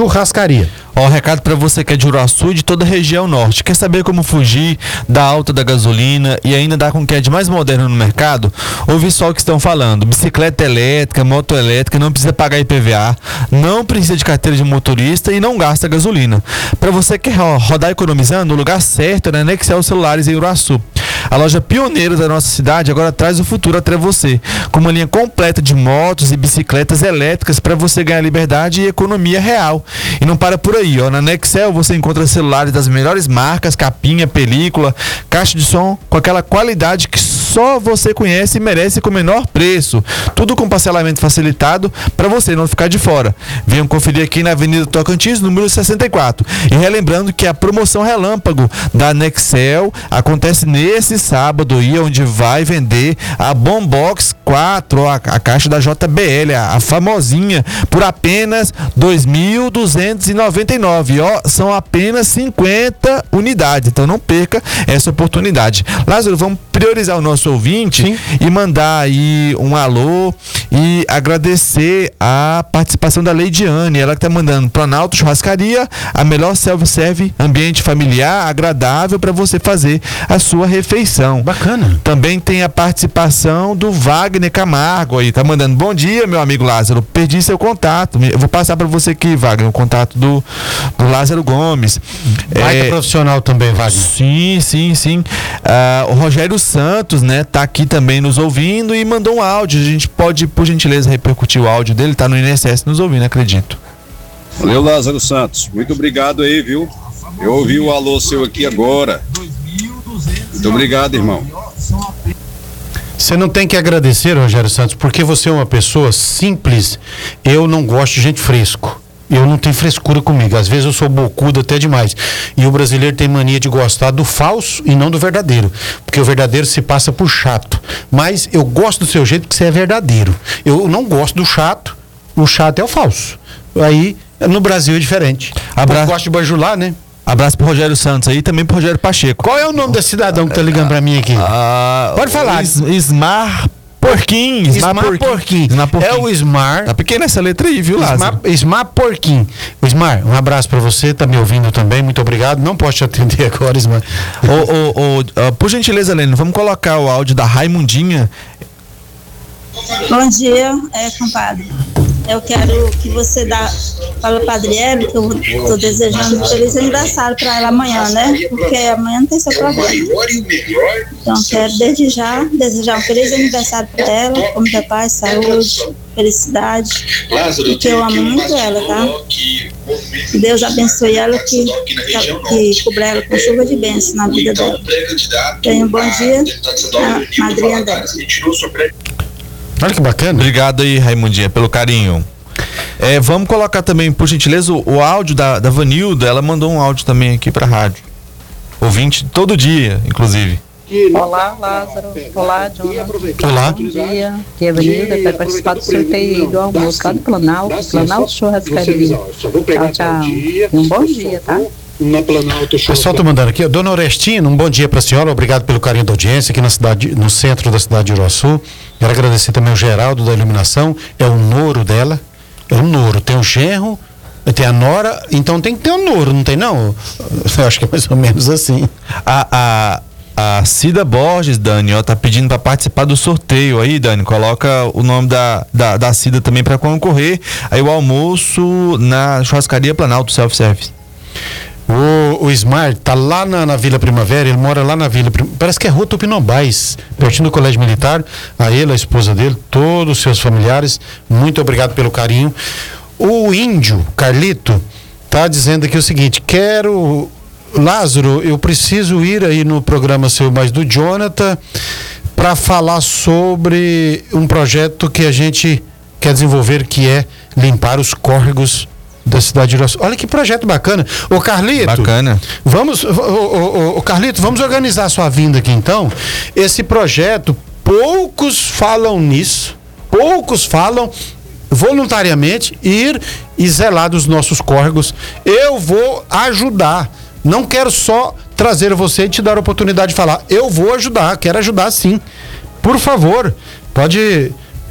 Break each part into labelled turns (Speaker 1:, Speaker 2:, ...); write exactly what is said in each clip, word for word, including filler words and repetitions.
Speaker 1: Churrascaria.
Speaker 2: Ó, recado para você que é de Uruaçu e de toda a região norte. Quer saber como fugir da alta da gasolina e ainda dar com o que é de mais moderno no mercado? Ouve só o que estão falando. Bicicleta elétrica, moto elétrica, não precisa pagar I P V A, não precisa de carteira de motorista e não gasta gasolina. Para você que quer rodar economizando, o lugar certo é na Nexel Celulares em Uruaçu. A loja pioneira da nossa cidade agora traz o futuro até você, com uma linha completa de motos e bicicletas elétricas para você ganhar liberdade e economia real. E não para por aí, ó. Na Nexel você encontra celulares das melhores marcas, capinha, película, caixa de som, com aquela qualidade que só você conhece e merece com o menor preço. Tudo com parcelamento facilitado para você não ficar de fora. Venham conferir aqui na Avenida Tocantins, número sessenta e quatro. E relembrando que a promoção relâmpago da Nexel acontece nesse sábado aí, onde vai vender a Bombox quatro, a, a caixa da J B L, a, a famosinha, por apenas dois mil duzentos e noventa e nove. Ó, são apenas cinquenta unidades, então não perca essa oportunidade. Lázaro, vamos priorizar o nosso ouvinte. Sim. E mandar aí um alô e agradecer a participação da Leidiane, ela que tá mandando Planalto Churrascaria, a melhor self-serve, ambiente familiar, agradável para você fazer a sua refeição.
Speaker 1: Bacana.
Speaker 2: Também tem a participação do Wagner Camargo aí, tá mandando bom dia, meu amigo Lázaro, perdi seu contato, eu vou passar para você aqui, Wagner, o contato do, do Lázaro Gomes.
Speaker 1: Baita é, profissional também, Wagner.
Speaker 2: Sim, sim, sim. Ah, o Rogério Santos, né, tá aqui também nos ouvindo e mandou um áudio. A gente pode, por gentileza, repercutir o áudio dele, tá no I N S S nos ouvindo, acredito.
Speaker 3: Valeu, Lázaro Santos, muito obrigado aí, viu? Eu ouvi o alô seu aqui agora. Muito obrigado, irmão.
Speaker 1: Você não tem que agradecer, Rogério Santos, porque você é uma pessoa simples. Eu não gosto de gente fresco. Eu não tenho frescura comigo. Às vezes eu sou bocudo até demais. E o brasileiro tem mania de gostar do falso e não do verdadeiro. Porque o verdadeiro se passa por chato. Mas eu gosto do seu jeito porque você é verdadeiro. Eu não gosto do chato. O chato é o falso. Aí, no Brasil é diferente.
Speaker 2: Abra...
Speaker 1: Eu gosto de bajular, né?
Speaker 2: Abraço pro Rogério Santos aí, também pro Rogério Pacheco.
Speaker 1: Qual é o nome desse cidadão que tá ligando pra mim aqui?
Speaker 2: Ah,
Speaker 1: pode falar.
Speaker 2: Is, Ismar Porquim.
Speaker 1: Ismar, Ismar Porquim.
Speaker 2: Ismar Porquim.
Speaker 1: É o Ismar.
Speaker 2: Tá pequena essa letra aí, viu, Lázaro?
Speaker 1: Ismar, Ismar Porquim. Ismar, um abraço pra você, tá me ouvindo também, muito obrigado. Não posso te atender agora, Ismar.
Speaker 2: ô, ô, ô, uh, por gentileza, Lênin, vamos colocar o áudio da Raimundinha.
Speaker 4: Bom dia, é, compadre. Eu quero que você dá para o Padre Hélio, que eu estou desejando um feliz aniversário para ela amanhã, né? Porque amanhã não tem seu programa. Então, quero desde já desejar um feliz aniversário para ela, com muita paz, saúde, felicidade. Porque eu amo muito ela, tá? Que Deus abençoe ela, que, que, que cubra ela com chuva de bênção na vida dela. Tenha um bom dia, a madrinha dela.
Speaker 1: Olha que bacana.
Speaker 2: Obrigado aí, Raimundinha, pelo carinho. É, vamos colocar também, por gentileza, o, o áudio da, da Vanilda. Ela mandou um áudio também aqui pra rádio. Ouvinte todo dia, inclusive.
Speaker 5: Olá, Lázaro. Olá, Jonathan.
Speaker 1: Olá.
Speaker 5: Bom dia. Aqui é a Vanilda, vai participar do sorteio do almoço lá do Planalto, Planalto Churrascaria. Tchau, tchau. E um bom dia, tá?
Speaker 1: O pessoal tá mandando aqui, Dona Orestina, um bom dia para a senhora, obrigado pelo carinho da audiência aqui na cidade, no centro da cidade de Uruaçu. Quero agradecer também ao Geraldo da iluminação, é o noro dela, é o noro, tem o genro, tem a nora, então tem que ter um noro, não tem não? Eu acho que é mais ou menos assim.
Speaker 2: A, a, a Cida Borges, Dani, ó, tá pedindo para participar do sorteio aí, Dani, coloca o nome da, da, da Cida também para concorrer, aí o almoço na Churrascaria Planalto Self-Service.
Speaker 1: O, o Ismar tá lá na, na Vila Primavera, ele mora lá na Vila Primavera, parece que é Rua Tupinambás, pertinho do Colégio Militar. A ele, a esposa dele, todos os seus familiares, muito obrigado pelo carinho. O índio, Carlito, tá dizendo aqui o seguinte: quero, Lázaro, eu preciso ir aí no programa seu, mais do Jonathan, para falar sobre um projeto que a gente quer desenvolver, que é limpar os córregos da cidade de Uruaçu. Olha que projeto bacana. Ô Carlito,
Speaker 2: bacana.
Speaker 1: Vamos, ô, ô, ô, Carlito, vamos organizar a sua vinda aqui então. Esse projeto, poucos falam nisso, poucos falam voluntariamente ir e zelar dos nossos córregos. Eu vou ajudar. Não quero só trazer você e te dar a oportunidade de falar. Eu vou ajudar, quero ajudar sim. Por favor, pode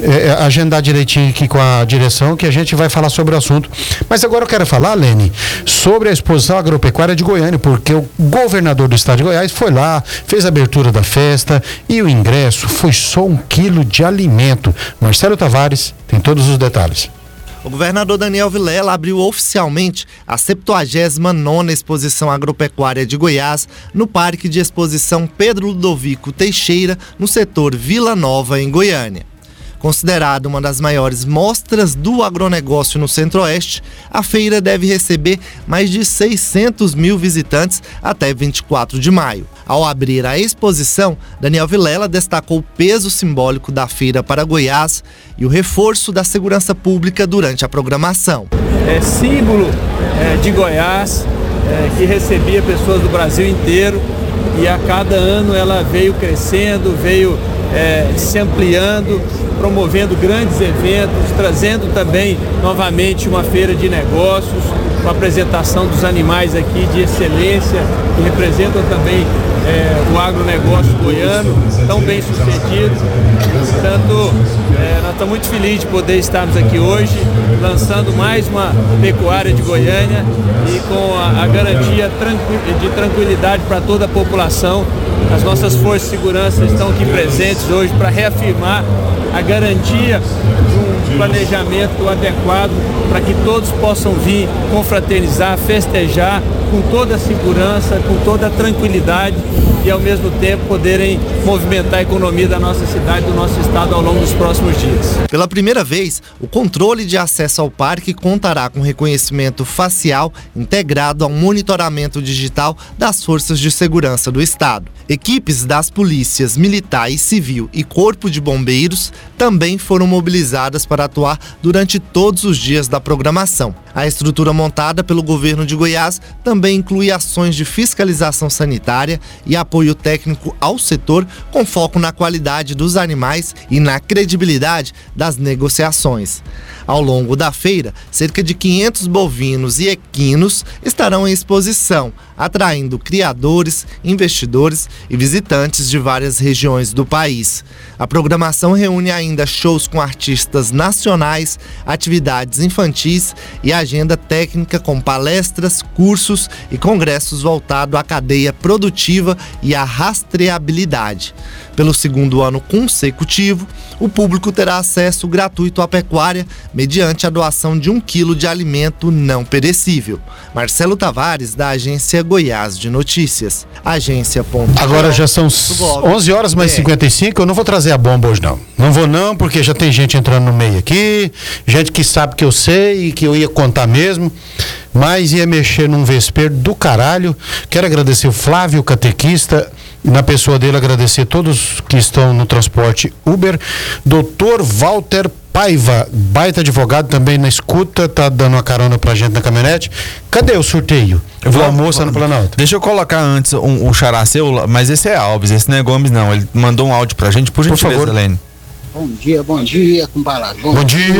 Speaker 1: é, agendar direitinho aqui com a direção, que a gente vai falar sobre o assunto. Mas agora eu quero falar, Lene, sobre a exposição agropecuária de Goiânia, porque o governador do estado de Goiás foi lá, fez a abertura da festa e o ingresso foi só um quilo de alimento. Marcelo Tavares tem todos os detalhes.
Speaker 6: O governador Daniel Vilela abriu oficialmente a septuagésima nona Exposição Agropecuária de Goiás no Parque de Exposição Pedro Ludovico Teixeira, no setor Vila Nova, em Goiânia. Considerada uma das maiores mostras do agronegócio no Centro-Oeste, a feira deve receber mais de seiscentos mil visitantes até vinte e quatro de maio. Ao abrir a exposição, Daniel Vilela destacou o peso simbólico da feira para Goiás e o reforço da segurança pública durante a programação.
Speaker 7: É símbolo é, de Goiás, é, que recebia pessoas do Brasil inteiro, e a cada ano ela veio crescendo, veio é, se ampliando, promovendo grandes eventos, trazendo também novamente uma feira de negócios, com a apresentação dos animais aqui de excelência, que representam também é, o agronegócio goiano, tão bem sucedido. Portanto, é, nós estamos muito felizes de poder estarmos aqui hoje, lançando mais uma pecuária de Goiânia e com a, a garantia tranqu- de tranquilidade para toda a população. As nossas forças de segurança estão aqui presentes hoje para reafirmar a garantia de um planejamento adequado para que todos possam vir confraternizar, festejar com toda a segurança, com toda a tranquilidade e ao mesmo tempo poderem movimentar a economia da nossa cidade, do nosso estado ao longo dos próximos dias.
Speaker 6: Pela primeira vez, o controle de acesso ao parque contará com reconhecimento facial integrado ao monitoramento digital das forças de segurança do estado. Equipes das polícias militar e civil e corpo de bombeiros também foram mobilizadas para atuar durante todos os dias da programação. A estrutura montada pelo governo de Goiás também inclui ações de fiscalização sanitária e apoio técnico ao setor, com foco na qualidade dos animais e na credibilidade das negociações. Ao longo da feira, cerca de quinhentos bovinos e equinos estarão em exposição, atraindo criadores, investidores e visitantes de várias regiões do país. A programação reúne ainda shows com artistas nacionais, atividades infantis e agenda técnica com palestras, cursos e congressos voltados à cadeia produtiva e à rastreabilidade. Pelo segundo ano consecutivo, o público terá acesso gratuito à pecuária mediante a doação de um quilo de alimento não perecível. Marcelo Tavares, da Agência Goiás de Notícias. Agência.
Speaker 1: Agora já são onze horas mais cinquenta e cinco, eu não vou trazer a bomba hoje não. Não vou não, porque já tem gente entrando no meio aqui, gente que sabe que eu sei e que eu ia contar mesmo, mas ia mexer num vespeiro do caralho. Quero agradecer o Flávio, catequista, e na pessoa dele agradecer todos que estão no transporte Uber. Doutor Walter Paiva, baita advogado também na escuta, tá dando uma carona pra gente na caminhonete. Cadê o sorteio? Eu vou almoçar no Planalto.
Speaker 2: Deixa eu colocar antes um, um xará seu, mas esse é Alves, esse não é Gomes não. Ele mandou um áudio pra gente, por gentileza, por favor. Lene.
Speaker 8: Bom dia, bom dia, compadre. Bom,
Speaker 1: bom dia.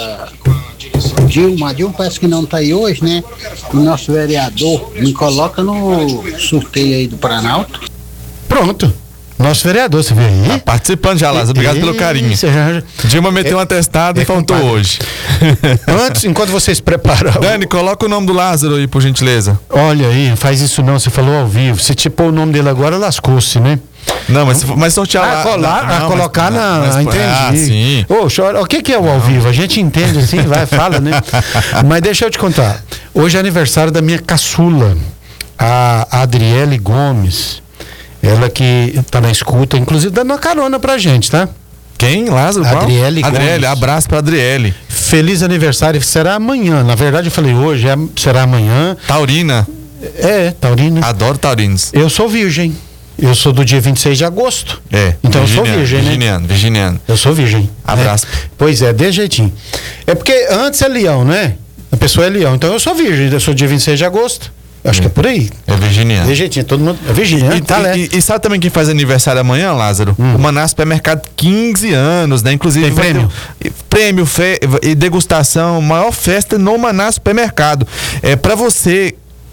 Speaker 8: dia. Dilma, Dilma parece que não tá aí hoje, né? O nosso vereador me coloca no sorteio aí do Planalto.
Speaker 1: Pronto. Nosso vereador, você vê aí?
Speaker 2: Tá participando já, Lázaro. Obrigado e, pelo carinho. Já... Dilma meteu é, um atestado é, e faltou compadre. Hoje.
Speaker 1: Antes, enquanto vocês preparam...
Speaker 2: Dani, coloca o nome do Lázaro aí, por gentileza.
Speaker 1: Olha aí, faz isso não, você falou ao vivo. Se tipou o nome dele agora, lascou-se, né?
Speaker 2: Não, mas, mas sortear
Speaker 1: lá... Ah, colar,
Speaker 2: não,
Speaker 1: a colocar
Speaker 2: mas,
Speaker 1: na...
Speaker 2: Mas,
Speaker 1: entendi.
Speaker 2: Ah, sim.
Speaker 1: Ô, chora, o que que é o ao vivo? A gente entende assim, vai, fala, né? Mas deixa eu te contar. Hoje é aniversário da minha caçula, a Adriele Gomes. Ela que tá na escuta, inclusive dando uma carona pra gente, tá?
Speaker 2: Quem? Lázaro?
Speaker 1: Adriele Gomes.
Speaker 2: Adriele, abraço pra Adriele.
Speaker 1: Feliz aniversário, será amanhã. Na verdade eu falei hoje, é, será amanhã.
Speaker 2: Taurina.
Speaker 1: É, taurina.
Speaker 2: Adoro taurinos.
Speaker 1: Eu sou virgem. Eu sou do dia vinte e seis de agosto.
Speaker 2: É.
Speaker 1: Então eu sou virgem, né?
Speaker 2: Virginiano, virginiano.
Speaker 1: Eu sou virgem.
Speaker 2: Abraço.
Speaker 1: É. Pois é, desse jeitinho. É porque antes é leão, né? A pessoa é leão. Então eu sou virgem, eu sou dia vinte e seis de agosto. Acho hum. que é por aí.
Speaker 2: É virginiano.
Speaker 1: De jeitinho, todo mundo. É virginiano.
Speaker 2: E, tá, e, e, e sabe também quem faz aniversário amanhã, Lázaro? Hum. O Maná Supermercado, quinze anos, né? Inclusive.
Speaker 1: Tem prêmio?
Speaker 2: Ter, prêmio fe, e degustação, maior festa no Maná Supermercado. É pra você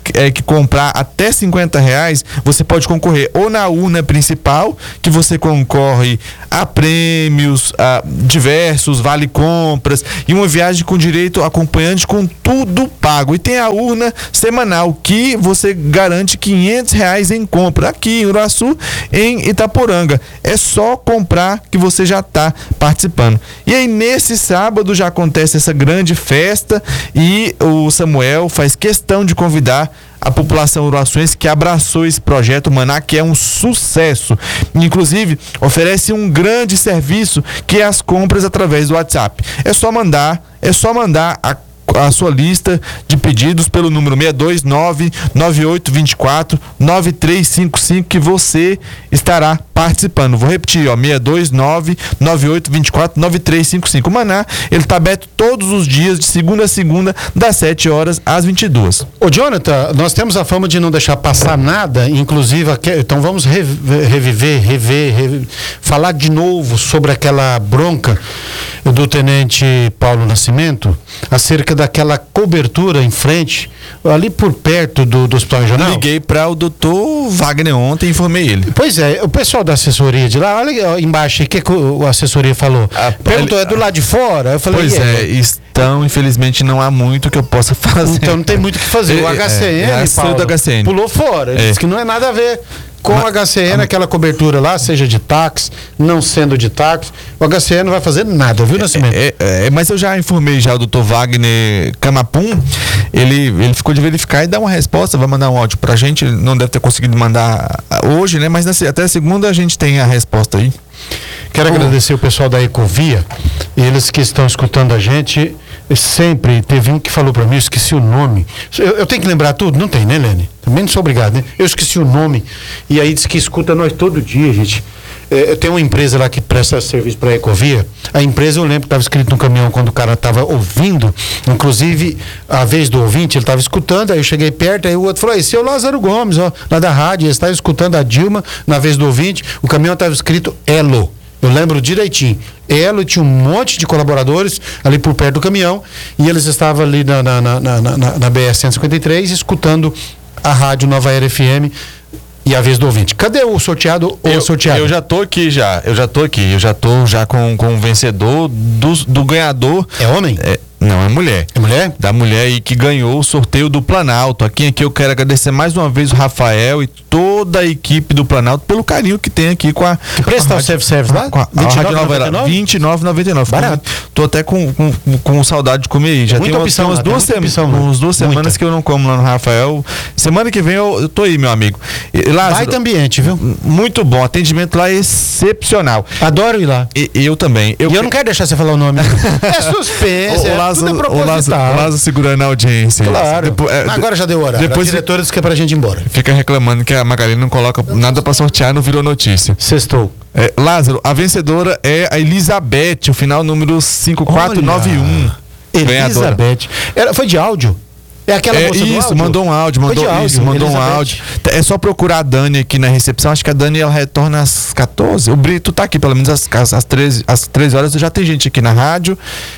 Speaker 2: é, que comprar até cinquenta reais, você pode concorrer ou na urna principal, que você concorre a prêmios, a diversos, vale compras e uma viagem com direito acompanhante com tudo pago. E tem a urna semanal, que você garante quinhentos reais em compra aqui em Uruaçu, em Itaporanga. É só comprar que você já está participando. E aí nesse sábado já acontece essa grande festa e o Samuel faz questão de convidar a população uruaçuense que abraçou esse projeto Maná, que é um sucesso. Inclusive, oferece um grande serviço, que é as compras através do WhatsApp. É só mandar, é só mandar a a sua lista de pedidos pelo número seis dois nove, nove oito dois quatro, nove três cinco cinco, que você estará participando. Vou repetir, ó, seis dois nove, nove oito dois quatro, nove três cinco cinco. O Maná, ele tá aberto todos os dias, de segunda a segunda, das sete horas às vinte e duas.
Speaker 1: Ô Jonathan, nós temos a fama de não deixar passar nada, inclusive, então vamos reviver, rever, rever, falar de novo sobre aquela bronca do tenente Paulo Nascimento, acerca daquela cobertura em frente, ali por perto do, do Hospital Regional.
Speaker 2: Liguei para o doutor Wagner ontem e informei ele.
Speaker 1: Pois é, o pessoal da assessoria de lá, olha embaixo, o que, que a assessoria falou? A, Perguntou, ele, é do lado de fora? Eu falei,
Speaker 2: pois é, então, infelizmente, não há muito que eu possa fazer.
Speaker 1: Então não tem muito o que fazer. O H C N, é, é Paulo, do H C N pulou fora, ele é. disse que não é nada a ver com o H C N, a... aquela cobertura lá, seja de táxi, não sendo de táxi, o H C N não vai fazer nada, viu, Nascimento?
Speaker 2: É, é, é, mas eu já informei já o doutor Wagner Camapum, ele, ele ficou de verificar e dar uma resposta, vai mandar um áudio pra gente, ele não deve ter conseguido mandar hoje, né, mas na, até segunda a gente tem a resposta aí.
Speaker 1: Quero oh. agradecer o pessoal da Ecovia, eles que estão escutando a gente, sempre teve um que falou para mim, eu esqueci o nome, eu, eu tenho que lembrar tudo? Não tem, né, Lene? Também não sou obrigado, né? Eu esqueci o nome, e aí diz que escuta nós todo dia, gente. É, eu tenho uma empresa lá que presta serviço para a Ecovia, a empresa eu lembro que estava escrito no caminhão quando o cara estava ouvindo, inclusive a vez do ouvinte, ele estava escutando, aí eu cheguei perto, aí o outro falou, esse é o Lázaro Gomes, ó, lá da rádio, ele estava escutando a Dilma, na vez do ouvinte, o caminhão estava escrito Elo. Eu lembro direitinho. Ela tinha um monte de colaboradores ali por perto do caminhão e eles estavam ali na, na, na, na, na, na B S cento e cinquenta e três escutando a rádio Nova Era F M e a vez do ouvinte. Cadê o sorteado ou
Speaker 2: eu,
Speaker 1: sorteado?
Speaker 2: Eu já tô aqui já, eu já tô aqui, eu já tô já com, com o vencedor do, do ganhador.
Speaker 1: É homem?
Speaker 2: É, não, é mulher.
Speaker 1: É mulher?
Speaker 2: Da mulher aí que ganhou o sorteio do Planalto. Aqui, aqui eu quero agradecer mais uma vez o Rafael e toda a equipe do Planalto pelo carinho que tem aqui com a...
Speaker 1: Que preço tá o self-service lá?
Speaker 2: Com a, a Rádio Nova Era. vinte e nove reais e noventa e nove centavos. Barato. Tô até com, com, com saudade de comer aí. Já
Speaker 1: muita
Speaker 2: tem
Speaker 1: opção,
Speaker 2: umas, duas, sema, opção, umas duas semanas muita. que eu não como lá no Rafael. Semana que vem eu, eu tô aí, meu amigo. E, Lázaro,
Speaker 1: baita ambiente, viu?
Speaker 2: Muito bom. Atendimento lá é excepcional.
Speaker 1: Adoro ir lá.
Speaker 2: E, eu também. Eu,
Speaker 1: e eu não quero deixar você falar o nome. É suspense.
Speaker 2: O, o Lázaro, é tudo o Lázaro segurando a audiência.
Speaker 1: Claro. Depois, é, agora já deu horário. Depois a diretora disse que é pra gente ir embora.
Speaker 2: Fica reclamando que a Magalhães não coloca nada pra sortear, não virou notícia.
Speaker 1: Sextou.
Speaker 2: É, Lázaro, a vencedora é a Elizabeth, o final número cinco quatro nove um.
Speaker 1: Elizabeth. Era, foi de áudio? É aquela
Speaker 2: é,
Speaker 1: moça do
Speaker 2: isso,
Speaker 1: áudio?
Speaker 2: mandou um áudio, mandou
Speaker 1: áudio,
Speaker 2: isso, mandou
Speaker 1: Elizabeth.
Speaker 2: um áudio. É só procurar a Dani aqui na recepção. Acho que a Dani ela retorna às quatorze. O Brito tá aqui, pelo menos às, às, às, treze, às treze horas. Já tem gente aqui na rádio.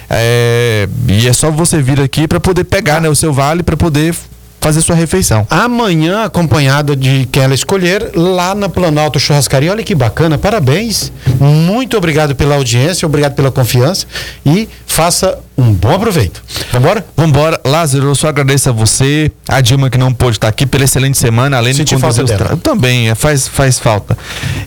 Speaker 2: É, e é só você vir aqui para poder pegar, né, o seu vale, para poder fazer sua refeição.
Speaker 1: Amanhã, acompanhada de quem ela escolher, lá na Planalto Churrascaria. Olha que bacana, parabéns. Muito obrigado pela audiência, obrigado pela confiança e faça um bom aproveito. Vambora?
Speaker 2: Vambora. Lázaro, eu só agradeço a você, a Dilma que não pôde estar aqui, pela excelente semana, além
Speaker 1: Senti
Speaker 2: de conduzir
Speaker 1: falta
Speaker 2: os tra... Também, faz, faz falta.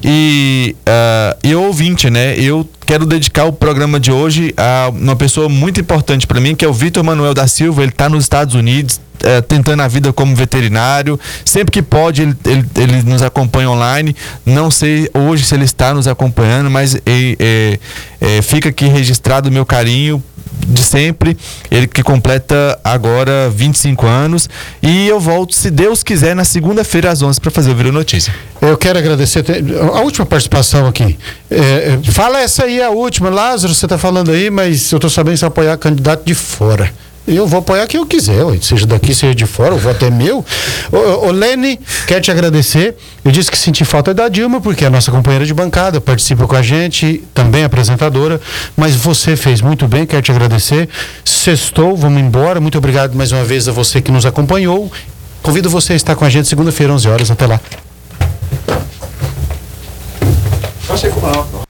Speaker 2: E uh, eu ouvinte, né, eu quero dedicar o programa de hoje a uma pessoa muito importante para mim, que é o Vitor Manuel da Silva. Ele está nos Estados Unidos, É, tentando a vida como veterinário, sempre que pode ele, ele, ele nos acompanha online. Não sei hoje se ele está nos acompanhando, mas é, é, é, fica aqui registrado o meu carinho de sempre. Ele que completa agora vinte e cinco anos, e eu volto, se Deus quiser, na segunda-feira às onze para fazer o Virou Notícia.
Speaker 1: Eu quero agradecer a última participação aqui. É, fala essa aí, a última. Lázaro, você está falando aí, mas eu estou sabendo que você vai apoiar candidato de fora. Eu vou apoiar quem eu quiser, seja daqui, seja de fora, o voto é meu. Ô, ô Lene, quero te agradecer. Eu disse que senti falta da Dilma, porque é a nossa companheira de bancada, participa com a gente, também apresentadora, mas você fez muito bem, quero te agradecer. Sextou, vamos embora. Muito obrigado mais uma vez a você que nos acompanhou. Convido você a estar com a gente segunda-feira, onze horas. Até lá.